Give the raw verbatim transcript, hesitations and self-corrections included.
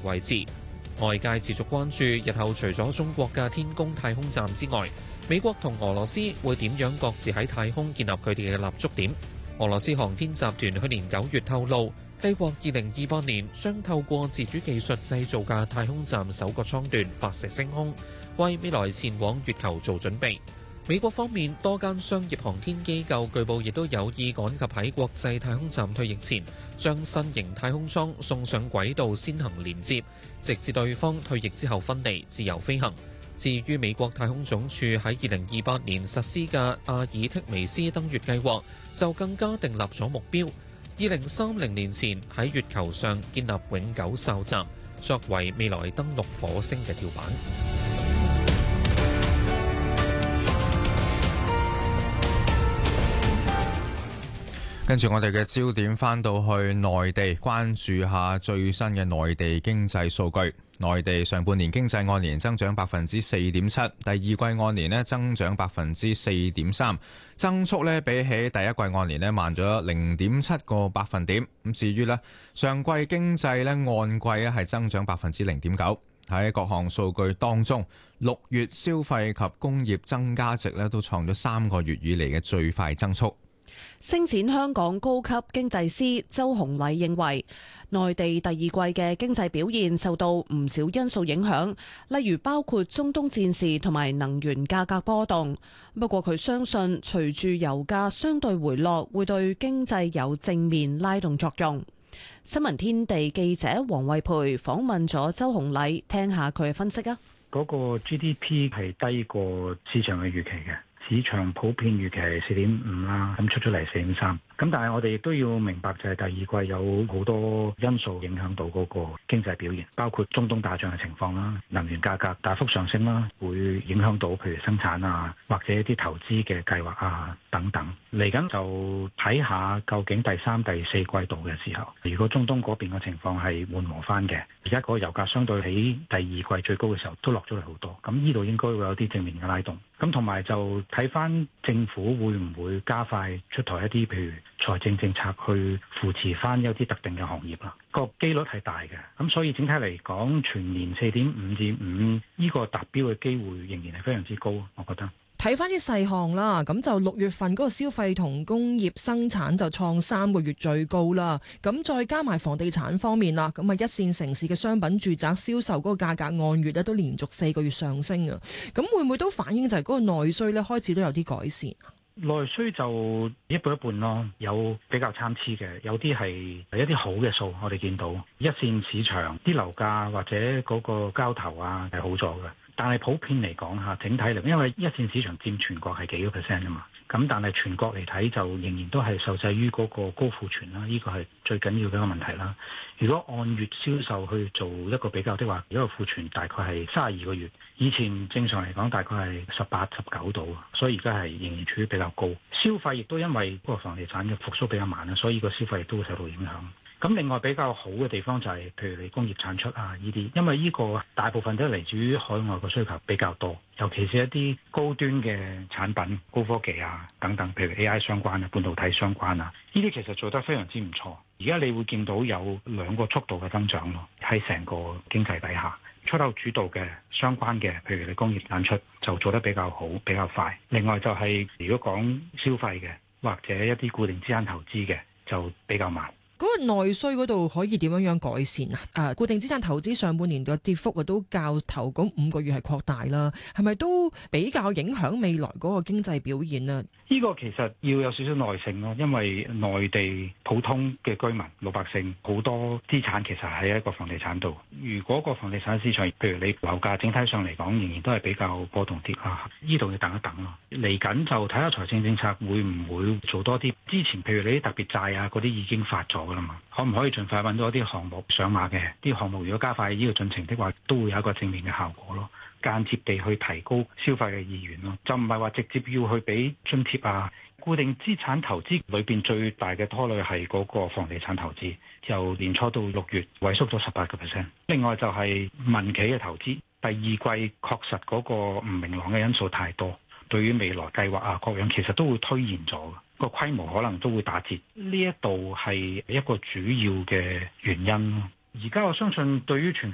位置。外界持續關注日後除咗中國嘅天宮太空站之外，美國同俄羅斯會點樣各自喺太空建立佢哋嘅立足點。俄羅斯航天集團去年九月透露，計劃二零二八年將透過自主技術製造嘅太空站首個艙段發射升空，為未來前往月球做準備。美國方面多間商業航天機構據報亦都有意趕及喺國際太空站退役前，將新型太空艙送上軌道先行連接，直至對方退役之後分離自由飛行。至於美國太空總署喺二零二八年實施嘅阿爾忒彌斯登月計劃，就更加訂立咗目標，二零三零年前喺月球上建立永久哨站，作為未來登陸火星嘅跳板。 跟住我哋嘅焦點翻到去內地，關注下最新嘅內地經濟數據。內地上半年經濟按年增長百分之四點七，第二季按年咧增長百分之四點三，增速咧比起第一季按年咧慢咗零點七個百分點。咁至於咧上季經濟咧按季咧係增長百分之零點九。喺各項數據當中，六月消費及工業增加值咧都創咗三個月以嚟嘅最快增速。 星展香港高級經濟師周洪禮認為，內地第二季嘅經濟表現受到唔少因素影響，例如包括中東戰事同埋能源價格波動。不過佢相信，隨住油價相對回落，會對經濟有正面拉動作用。新聞天地記者黃慧培訪問咗周洪禮，聽下佢嘅分析啊。 嗰個 G D P 係低過市場嘅預期嘅。市場普遍預期係四點五啦，咁出咗嚟四點三。咁但係我哋亦都要明白，就係第二季有好多因素影響到嗰個經濟表現，包括中東打仗嘅情況啦、能源價格大幅上升啦，會影響到譬如生產啊，或者一啲投資嘅計劃啊等等。嚟緊就睇下究竟第三、第四季度嘅時候，如果中東嗰邊嘅情況係緩和翻嘅，而家嗰個油價相對喺第二季最高嘅時候都落咗嚟好多，咁呢度應該會有啲正面嘅拉動。咁同埋就睇翻政府會唔會加快出台一啲譬如財政政策去扶持翻一啲特定嘅行業啦，個機率係大嘅。咁所以整體嚟講，全年四點五至五呢個達標嘅機會仍然係非常之高，我覺得。 睇翻啲細項啦，咁就六月份嗰個消費同工業生產就創三個月最高啦。咁再加埋房地產方面啦，咁啊一線城市嘅商品住宅銷售嗰個價格按月咧都連續四個月上升啊。咁會唔會都反映就係嗰個內需咧開始都有啲改善啊？ 內需就一半一半咯，有比較參差嘅，有啲係一啲好嘅數，我哋見到一線市場啲樓價或者嗰個交投啊係好咗嘅。但係普遍嚟講嚇，整體嚟，因為一線市場佔全國係幾個 percent 啊嘛，咁但係全國嚟睇就仍然都係受制於嗰個高庫存啦，呢個係最緊要嘅一個問題啦。如果按月銷售去做一個比較的話，如果庫存大概係三十二個月，以前正常嚟講大概係十八、十九度，所以而家係仍然處於比較高。消費亦都因為嗰個房地產嘅復甦比較慢啦，所以個消費亦都會受到影響。咁另外比較好嘅地方就係，譬如你工業產出啊呢啲，因為呢個大部分都係嚟自於海外嘅需求比較多，尤其是一啲高端嘅產品、高科技啊等等，譬如 A I 相關啊、半導體相關啊，呢啲其實做得非常之唔錯。而家你會見到有兩個速度嘅增長咯，喺成個經濟底下，出口主導嘅相關嘅，譬如你工業產出就做得比較好、比較快。另外就係如果講消費嘅或者一啲固定資產投資嘅就比較慢。 嗰個內需嗰度可以點樣樣改善啊？誒，固定資產投資上半年嘅跌幅啊，都較頭嗰五個月係擴大啦，係咪都比較影響未來嗰個經濟表現啊？ 呢個其實要有少少耐性咯，因為內地普通嘅居民老百姓好多資產其實喺一個房地產度。如果個房地產市場，譬如你樓價整體上嚟講，仍然都係比較波動啲啊，呢度要等一等咯。嚟緊就睇下財政政策會唔會做多啲。之前譬如你啲特別債啊嗰啲已經發咗噶啦嘛，可唔可以盡快揾到一啲項目上馬嘅？啲項目如果加快呢個進程的話，都會有一個正面嘅效果咯。間接地去提高消費嘅意願咯，就唔係話直接要去俾津貼啊。固定資產投資裏邊最大嘅拖累係嗰個房地產投資，由年初到六月萎縮咗十八個 percent。另外就係民企嘅投資，第二季確實嗰個唔明朗嘅因素太多，對於未來計劃啊各樣其實都會推延咗，個規模可能都會打折。呢一度係一個主要嘅原因咯。而家我相信對於全球